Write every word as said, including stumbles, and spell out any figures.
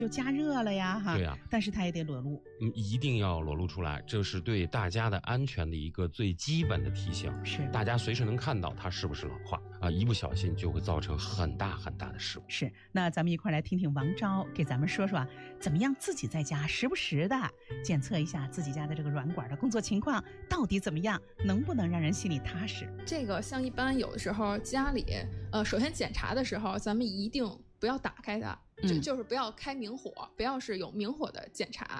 就加热了呀哈。 对啊， 但是它也得裸露。 嗯，一定要裸露出来，这是对大家的安全的一个最基本的提醒。 是， 大家随时能看到它是不是老化啊，一不小心就会造成很大很大的事故。 是，那咱们一块来听听王昭给咱们说说啊，怎么样自己在家时不时的检测一下自己家的这个软管的工作情况到底怎么样，能不能让人心里踏实。 这个像一般有的时候家里呃，首先检查的时候咱们一定不要打开它，就就是不要开明火，不要是有明火的检查，